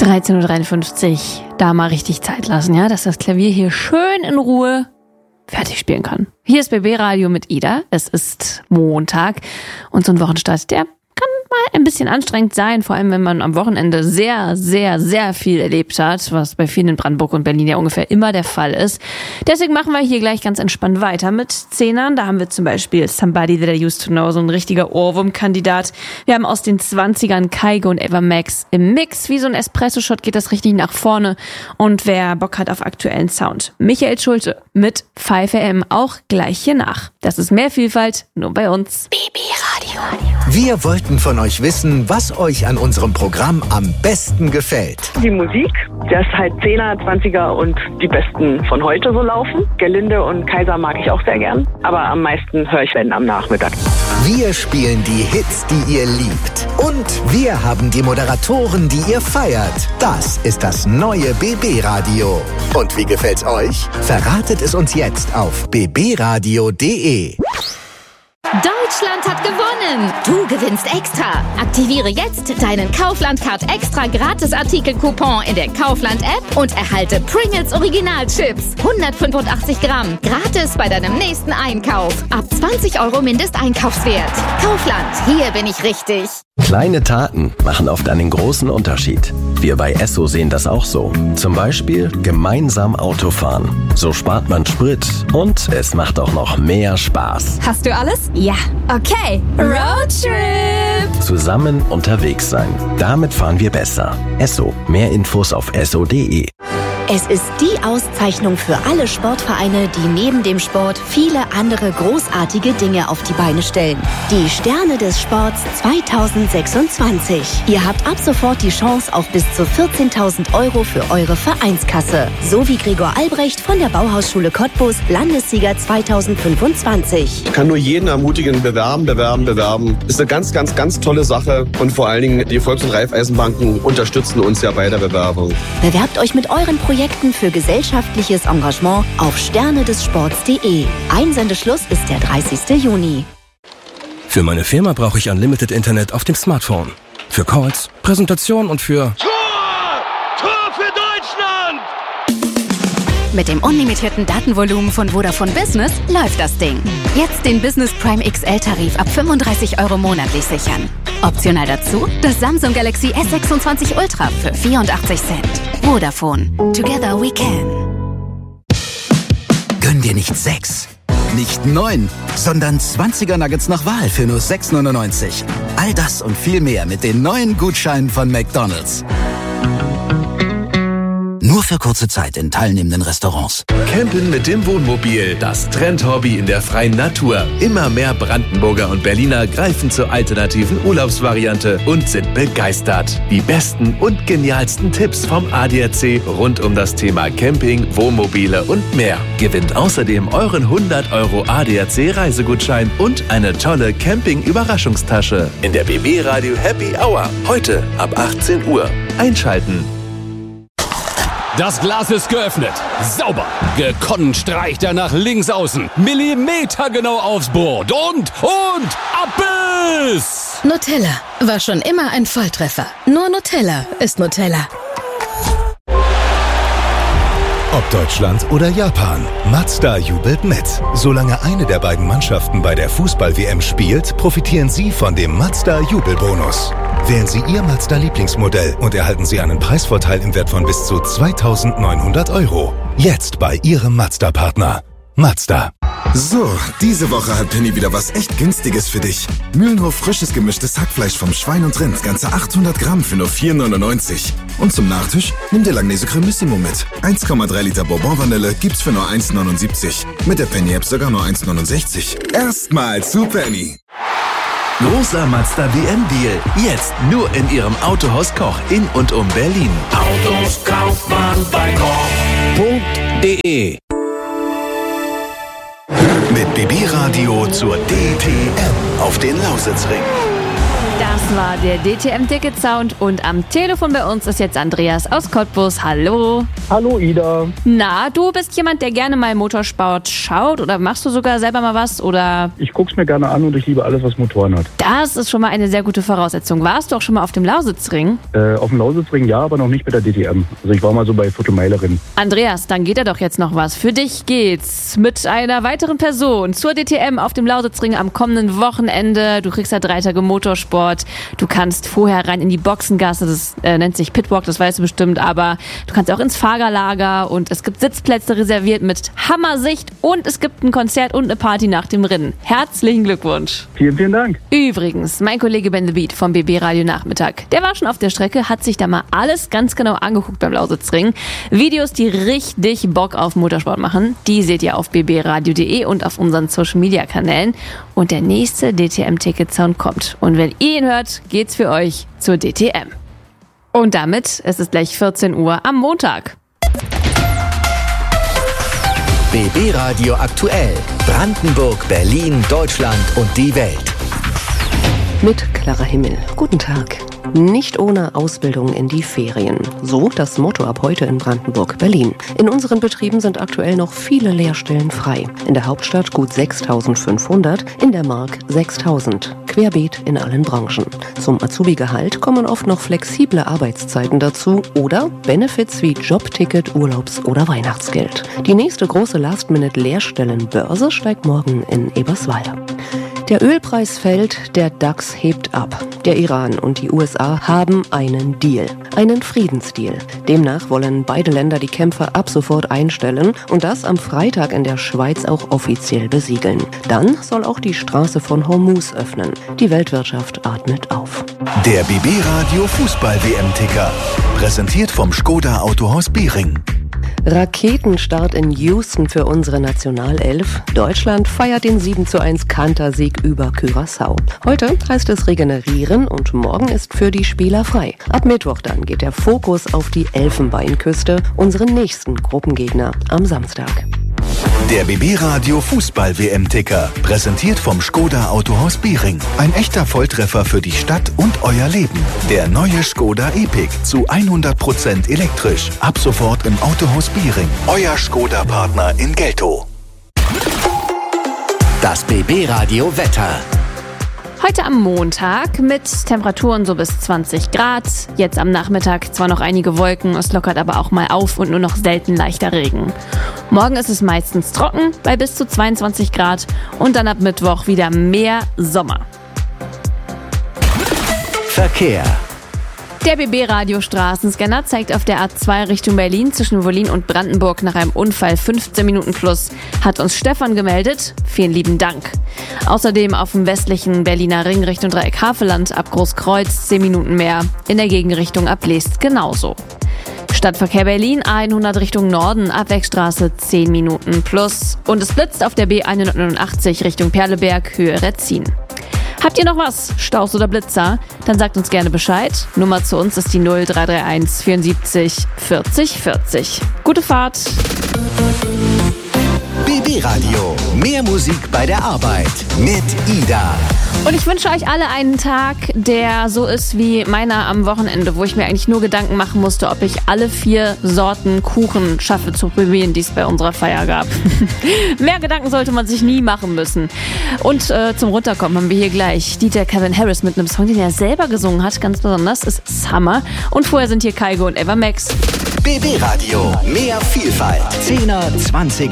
13:53 Uhr, da mal richtig Zeit lassen, ja, dass das Klavier hier schön in Ruhe fertig spielen kann. Hier ist BB Radio mit Ida. Es ist Montag und so ein Wochenstart, der kann mal ein bisschen anstrengend sein, vor allem wenn man am Wochenende sehr, sehr, sehr viel erlebt hat, was bei vielen in Brandenburg und Berlin ja ungefähr immer der Fall ist. Deswegen machen wir hier gleich ganz entspannt weiter mit Zehnern. Da haben wir zum Beispiel Somebody That I Used to Know, so ein richtiger Ohrwurm-Kandidat. Wir haben aus den 20ern Kygo und Ava Max im Mix. Wie so ein Espresso-Shot geht das richtig nach vorne. Und wer Bock hat auf aktuellen Sound, Michael Schulte mit 5am auch gleich hier nach. Das ist mehr Vielfalt, nur bei uns. BB Radio. Wir wollten von euch wissen, was euch an unserem Programm am besten gefällt. Die Musik, dass halt 10er, 20er und die besten von heute so laufen. Gerlinde und Kaiser mag ich auch sehr gern, aber am meisten höre ich wenn am Nachmittag. Wir spielen die Hits, die ihr liebt. Und wir haben die Moderatoren, die ihr feiert. Das ist das neue BB Radio. Und wie gefällt's euch? Verratet es uns jetzt auf bbradio.de. Deutschland hat gewonnen! Du gewinnst extra! Aktiviere jetzt deinen Kaufland-Card extra Gratis-Artikel-Coupon in der Kaufland-App und erhalte Pringles Original-Chips. 185 Gramm. Gratis bei deinem nächsten Einkauf. Ab 20 € Mindesteinkaufswert. Kaufland, hier bin ich richtig. Kleine Taten machen oft einen großen Unterschied. Wir bei Esso sehen das auch so. Zum Beispiel gemeinsam Autofahren. So spart man Sprit und es macht auch noch mehr Spaß. Hast du alles? Ja. Okay. Roadtrip! Zusammen unterwegs sein. Damit fahren wir besser. Esso. Mehr Infos auf esso.de. Es ist die Auszeichnung für alle Sportvereine, die neben dem Sport viele andere großartige Dinge auf die Beine stellen. Die Sterne des Sports 2026. Ihr habt ab sofort die Chance auf bis zu 14.000 € für eure Vereinskasse. So wie Gregor Albrecht von der Bauhausschule Cottbus, Landessieger 2025. Ich kann nur jeden ermutigen, bewerben. Ist eine ganz, ganz, ganz tolle Sache. Und vor allen Dingen, die Volks- und Raiffeisenbanken unterstützen uns ja bei der Bewerbung. Bewerbt euch mit euren Projekten für gesellschaftliches Engagement auf sternedessports.de. Einsendeschluss ist der 30. Juni. Für meine Firma brauche ich Unlimited Internet auf dem Smartphone. Für Calls, Präsentation und für... Tor für Deutschland! Mit dem unlimitierten Datenvolumen von Vodafone Business läuft das Ding. Jetzt den Business Prime XL-Tarif ab 35 € monatlich sichern. Optional dazu das Samsung Galaxy S26 Ultra für 84 Cent. Vodafone. Together we can. Gönn dir nicht 6, nicht 9, sondern 20er Nuggets nach Wahl für nur 6,99. All das und viel mehr mit den neuen Gutscheinen von McDonald's. Nur für kurze Zeit in teilnehmenden Restaurants. Campen mit dem Wohnmobil, das Trendhobby in der freien Natur. Immer mehr Brandenburger und Berliner greifen zur alternativen Urlaubsvariante und sind begeistert. Die besten und genialsten Tipps vom ADAC rund um das Thema Camping, Wohnmobile und mehr. Gewinnt außerdem euren 100 € ADAC Reisegutschein und eine tolle Camping-Überraschungstasche in der BB Radio Happy Hour. Heute ab 18 Uhr. Einschalten. Das Glas ist geöffnet. Sauber. Gekonnt streicht er nach links außen. Millimetergenau aufs Board. Und Abbiss! Nutella war schon immer ein Volltreffer. Nur Nutella ist Nutella. Ob Deutschland oder Japan, Mazda jubelt mit. Solange eine der beiden Mannschaften bei der Fußball-WM spielt, profitieren Sie von dem Mazda-Jubelbonus. Wählen Sie Ihr Mazda-Lieblingsmodell und erhalten Sie einen Preisvorteil im Wert von bis zu 2.900 €. Jetzt bei Ihrem Mazda-Partner. Mazda. So, diese Woche hat Penny wieder was echt Günstiges für dich. Mühlenhof frisches gemischtes Hackfleisch vom Schwein und Rind, ganze 800 Gramm für nur 4,99. Und zum Nachtisch nimm dir Langnese Cremissimo mit. 1,3 Liter Bourbon-Vanille gibt's für nur 1,79. Mit der Penny-App sogar nur 1,69. Erstmal zu Penny. Großer Mazda WM-Deal. Jetzt nur in Ihrem Autohaus Koch in und um Berlin. Autos kauft man bei Koch.de. Mit BB Radio zur DTM auf den Lausitzring. Das war der DTM-Ticket-Sound und am Telefon bei uns ist jetzt Andreas aus Cottbus. Hallo. Hallo Ida. Na, du bist jemand, der gerne mal Motorsport schaut oder machst du sogar selber mal was? Oder? Ich guck's mir gerne an und ich liebe alles, was Motoren hat. Das ist schon mal eine sehr gute Voraussetzung. Warst du auch schon mal auf dem Lausitzring? Auf dem Lausitzring ja, aber noch nicht mit der DTM. Also ich war mal so bei Viertelmeilerin. Andreas, dann geht da doch jetzt noch was. Für dich geht's mit einer weiteren Person zur DTM auf dem Lausitzring am kommenden Wochenende. Du kriegst da 3 Tage Motorsport. Du kannst vorher rein in die Boxengasse, das nennt sich Pitwalk, das weißt du bestimmt, aber du kannst auch ins Fahrerlager und es gibt Sitzplätze reserviert mit Hammersicht und es gibt ein Konzert und eine Party nach dem Rennen. Herzlichen Glückwunsch. Vielen, vielen Dank. Übrigens, mein Kollege Ben The Beat vom BB Radio Nachmittag, der war schon auf der Strecke, hat sich da mal alles ganz genau angeguckt beim Lausitzring. Videos, die richtig Bock auf Motorsport machen, die seht ihr auf bbradio.de und auf unseren Social-Media-Kanälen. Und der nächste DTM-Ticket-Sound kommt. Und wenn ihr ihn hört, geht's für euch zur DTM. Und damit ist es gleich 14 Uhr am Montag. BB Radio aktuell. Brandenburg, Berlin, Deutschland und die Welt. Mit klarer Himmel. Guten Tag. Nicht ohne Ausbildung in die Ferien. So das Motto ab heute in Brandenburg-Berlin. In unseren Betrieben sind aktuell noch viele Lehrstellen frei. In der Hauptstadt gut 6.500, in der Mark 6.000. Querbeet in allen Branchen. Zum Azubi-Gehalt kommen oft noch flexible Arbeitszeiten dazu oder Benefits wie Jobticket, Urlaubs- oder Weihnachtsgeld. Die nächste große Last-Minute-Lehrstellenbörse steigt morgen in Eberswalde. Der Ölpreis fällt, der DAX hebt ab. Der Iran und die USA haben einen Deal, einen Friedensdeal. Demnach wollen beide Länder die Kämpfe ab sofort einstellen und das am Freitag in der Schweiz auch offiziell besiegeln. Dann soll auch die Straße von Hormuz öffnen. Die Weltwirtschaft atmet auf. Der BB Radio Fußball-WM-Ticker. Präsentiert vom Skoda Autohaus Behring. Raketenstart in Houston für unsere Nationalelf. Deutschland feiert den 7:1 Kantersieg über Curaçao. Heute heißt es regenerieren und morgen ist für die Spieler frei. Ab Mittwoch dann geht der Fokus auf die Elfenbeinküste, unseren nächsten Gruppengegner am Samstag. Der BB Radio Fußball-WM-Ticker. Präsentiert vom Skoda Autohaus Behring. Ein echter Volltreffer für die Stadt und euer Leben. Der neue Skoda Epic zu 100% elektrisch. Ab sofort im Autohaus Behring. Euer Skoda-Partner in Geltow. Das BB Radio Wetter. Heute am Montag mit Temperaturen so bis 20 Grad. Jetzt am Nachmittag zwar noch einige Wolken, es lockert aber auch mal auf und nur noch selten leichter Regen. Morgen ist es meistens trocken bei bis zu 22 Grad und dann ab Mittwoch wieder mehr Sommer. Verkehr. Der BB-Radio-Straßenscanner zeigt auf der A2 Richtung Berlin zwischen Wollin und Brandenburg nach einem Unfall 15 Minuten plus. Hat uns Stefan gemeldet. Vielen lieben Dank. Außerdem auf dem westlichen Berliner Ring Richtung Dreieck-Havelland ab Großkreuz 10 Minuten mehr. In der Gegenrichtung ab Leest genauso. Stadtverkehr Berlin A100 Richtung Norden, Abwegstraße 10 Minuten plus. Und es blitzt auf der B189 Richtung Perleberg, Höhe Retzin. Habt ihr noch was? Staus oder Blitzer? Dann sagt uns gerne Bescheid. Nummer zu uns ist die 0331 74 40 40. Gute Fahrt! BB Radio. Mehr Musik bei der Arbeit mit Ida. Und ich wünsche euch alle einen Tag, der so ist wie meiner am Wochenende, wo ich mir eigentlich nur Gedanken machen musste, ob ich alle 4 Sorten Kuchen schaffe zu probieren, die es bei unserer Feier gab. Mehr Gedanken sollte man sich nie machen müssen. Und zum Runterkommen haben wir hier gleich Dieter Kevin Harris mit einem Song, den er selber gesungen hat, ganz besonders, ist Summer. Und vorher sind hier Kaigo und Eva Max. BB Radio. Mehr Vielfalt. 10er, 20er